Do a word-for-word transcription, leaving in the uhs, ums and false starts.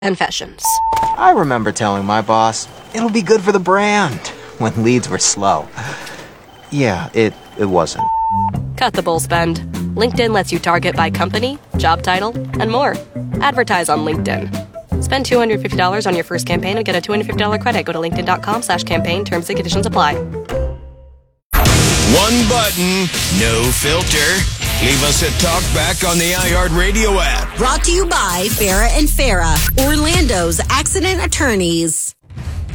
Confessions. I remember telling my boss, it'll be good for the brand, when leads were slow. Yeah, it, it wasn't. Cut the bull spend. LinkedIn lets you target by company, job title, and more. Advertise on LinkedIn. Spend two hundred fifty dollars on your first campaign and get a two hundred fifty dollars credit. Go to linkedin.com slash campaign. Terms and conditions apply. One button, no filter. Leave us a talk back on the iHeartRadio app. Brought to you by Farah and Farah, Orlando's accident attorneys.